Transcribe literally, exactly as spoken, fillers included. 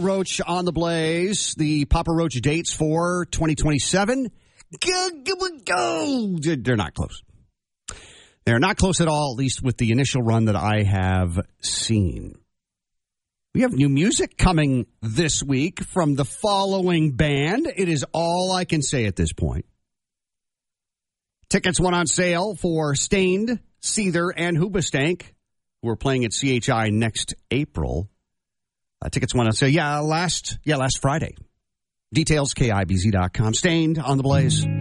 Roach on the Blaze. The Papa Roach dates for twenty twenty-seven. Go, go, go. They're not close. They're not close at all, at least with the initial run that I have seen. We have new music coming this week from the following band. It is all I can say at this point. Tickets went on sale for Stained, Seether, and Hoobastank, who are playing at C H I next April. Uh, tickets went on sale, yeah, last, yeah, last Friday. Details, K I B Z dot com. Stained on the Blaze.